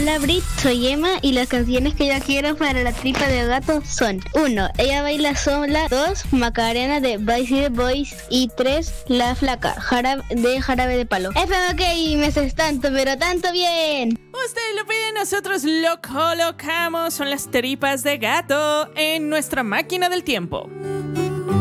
Hola Brit, soy Emma y las canciones que yo quiero para la tripa de gato son 1. Ella baila sola. 2. Macarena de Vice Boys. Y 3. La flaca Jarabe de Palo. FM, ok, me haces tanto, pero tanto bien. Usted lo pide, nosotros lo colocamos. Son las tripas de gato en nuestra máquina del tiempo.